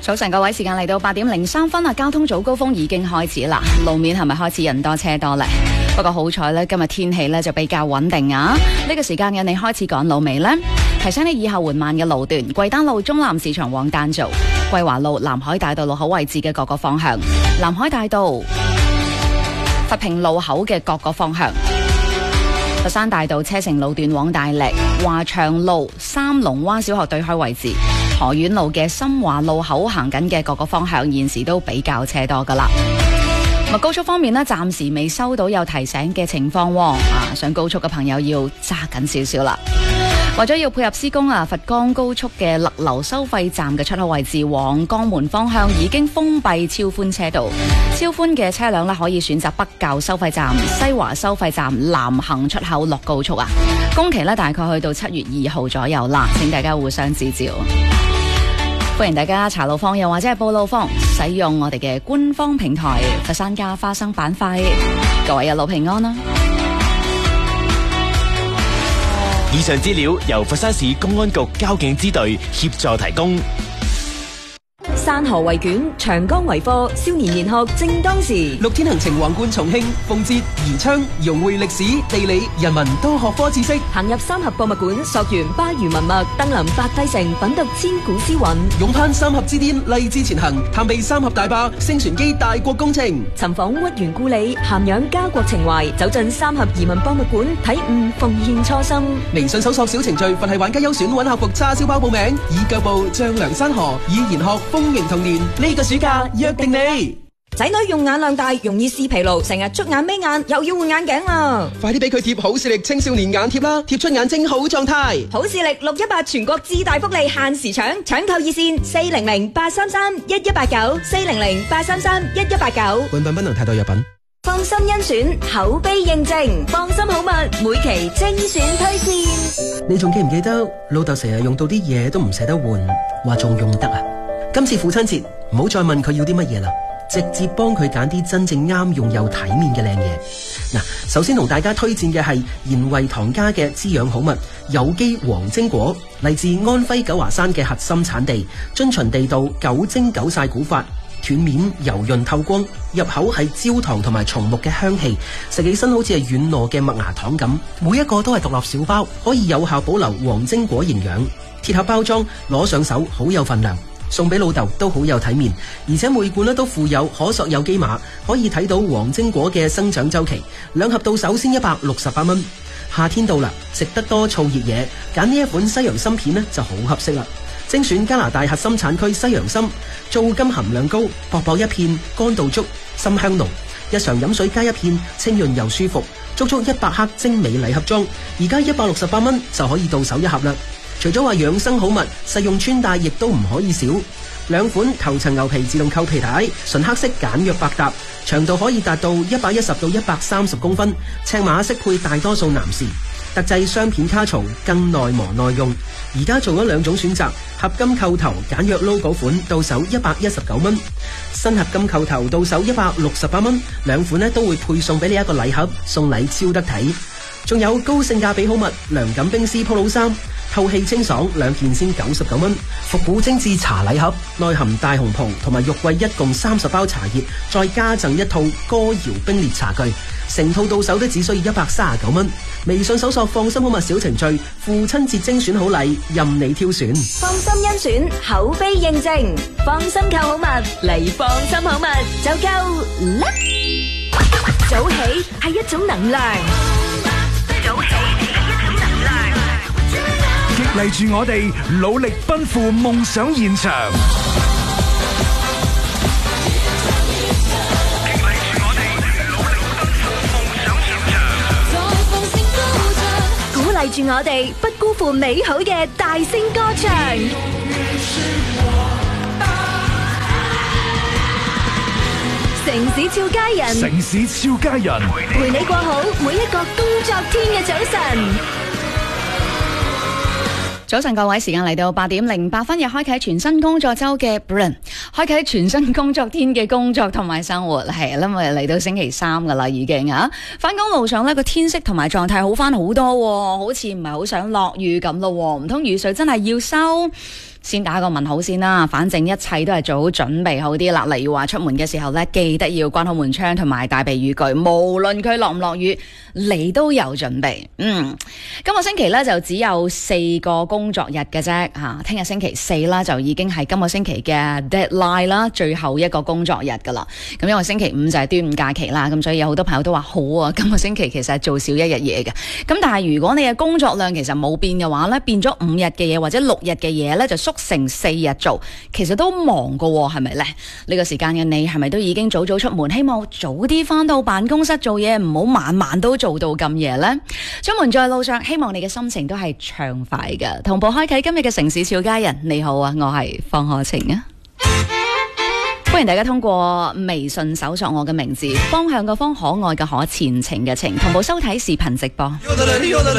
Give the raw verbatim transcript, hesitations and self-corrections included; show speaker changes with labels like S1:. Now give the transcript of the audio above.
S1: 早晨各位，時間嚟到八點零三分啊，交通早高峰已經開始啦，路面係咪開始人多車多呢？不過好彩呢，今日天氣呢就比較穩定啊。呢個時間嘅你開始趕路未呢？提醒你以後緩慢嘅路段，桂丹路中南市場往丹造、桂華路南海大道路口位置嘅各個方向，南海大道佛平路口嘅各個方向，佛山大道車城路段往大瀝、華翔路三龍灣小學對開位置，河苑路嘅深華路口行緊嘅各個方向，現時都比較車多噶啦。咁高速方面呢，暫時未收到有提醒嘅情況，啊，上高速嘅朋友要揸緊少少啦。為咗要配合施工啊，佛岡高速嘅勒流收費站嘅出口位置往江門方向已經封閉超寬車道，超寬嘅車輛呢可以選擇北滘收費站、西華收費站南行出口落高速啊。工期呢大概去到七月二號左右啦，請大家互相指照。歡迎大家查路況又或者係報路況，使用我哋嘅官方平台佛山家花生板塊。各位一路平安啦！
S2: 以上資料由佛山市公安局交警支隊協助提供。
S3: 山河為卷，長江為課，少年研學正當時。
S4: 六天行程橫貫重慶、奉節、宜昌，融匯歷史、地理、人文多學科知識。
S3: 行入三峽博物館，溯源巴渝文脈，登臨八帝城，品讀千古詩韻。
S4: 勇攀三峽之巔，勵志前行，探秘三峽大壩、星船機大國工程。
S3: 尋訪屈原故里，涵養家國情懷。走進三峽移民博物館，體悟奉獻初心。
S4: 微信搜索小程序，佛系玩家優選揾客服叉燒包報名。以腳步丈量山河，以研學豐盈童年。呢個暑假約定你。
S3: 仔女用眼量大，容易視疲勞，成日捽眼眯眼，又要換眼鏡啦。
S4: 快啲俾佢貼好視力青少年眼貼啦，貼出眼睛好狀態。
S3: 好視力六一八全國至大福利限時搶，搶購熱線四零零八三三一一八九，四零零八三三一一八九。
S4: 本品不能太多藥品。
S3: 放心甄選，口碑認證，放心好物，每期精選推薦。
S4: 你仲記唔記得老豆成日用到啲嘢都唔捨得換，話仲用得啊？今次父親節唔好再問佢要啲乜嘢啦，直接幫佢揀啲真正啱用又體面嘅靚嘢。嗱，首先同大家推薦嘅係賢惠堂家嘅滋養好物有機黃精果，嚟自安徽九華山嘅核心產地，遵循地道九蒸九曬古法，斷面油潤透光，入口係焦糖同埋松木嘅香氣，食起身好似係軟糯嘅麥芽糖咁，每一個都係獨立小包，可以有效保留黃精果營養。鐵盒包裝，攞上手好有份量。送俾老豆都好有體面，而且每罐咧都附有可塑有機碼，可以睇到黃精果嘅生長周期。兩盒到手先一百六十八蚊。夏天到啦，食得多燥熱嘢，揀呢一款西洋參片呢就好合適啦。精選加拿大核心產區西洋參，皂苷含量高，薄薄一片，乾度足，參香濃。日常飲水加一片，清潤又舒服。足足一百克精美禮盒裝，而家一百六十八蚊就可以到手一盒啦。除咗話養生好物，實用穿戴亦都唔可以少。兩款頭層牛皮自動扣皮帶，純黑色簡約百搭，長度可以達到一百一十到一百三十公分，尺碼適配大多數男士。特製雙片卡槽，更耐磨耐用。而家做咗兩種選擇，合金扣頭簡約 logo 款到手一百一十九蚊，新合金扣頭到手一百六十八蚊。兩款呢都會配送俾你一個禮盒，送禮超得體。仲有高性價比好物梁錦冰絲 polo 衫，透氣清爽，兩件先九十九蚊。復古精緻茶禮盒，內含大紅袍同埋玉桂一共三十包茶葉，再加贈一套歌謠冰烈茶具，成套到手都只需要一百三十九蚊。微信搜索放心好物小程序，父親節精選好禮，任你挑選。
S3: 放心甄選，口碑認證，放心購好物嚟，放心好物就夠啦。早起係一種能量，早起係一種能量，
S5: 激勵住我哋努力奔赴夢想現場。
S3: 鼓勵住我哋不辜負美好嘅大聲歌唱。城市俏佳人，
S5: 城市俏佳人，
S3: 陪你過好每一個工作天嘅早晨。
S1: 早晨各位，時間嚟到八點零八分，又開啟全新工作周嘅 Brun， 開啟全新工作天嘅工作同埋生活，係啦，咪嚟到星期三噶啦，已經啊，翻工路上呢個天色同埋狀態好翻好多，好似唔係好想落雨咁咯，唔通雨水真係要收？ 先打個問號先啦，反正一切都係做好準備好啲啦。例如話出門嘅時候呢，記得要關好門窗同埋帶備雨具，無論佢落唔落雨，你都有準備。嗯，今個星期呢，就只有四個工作日嘅啫，吓，聽日星期四啦就已經係今個星期嘅 deadline 啦，最後一個工作日噶啦。咁因為星期五就係端午假期啦，咁所以有好多朋友都話好啊，今個星期其實係做少一日嘢嘅。咁但係如果你嘅工作量其實冇變嘅話呢，變咗五日嘅嘢或者六日嘅嘢呢，就縮成四日做，其實都忙噶，係咪呢？呢個時間嘅你係咪都已經早早出門？希望早啲翻到辦公室做嘢，唔好晚晚都做到咁夜呢。出門在路上，希望你嘅心情都係暢快嘅。同步開啟今日嘅城市小家人，你好啊，我係方可晴啊。歡迎大家通過微信搜索我嘅名字，方向嘅方，可愛嘅可，前程嘅程，同步收睇視頻直播。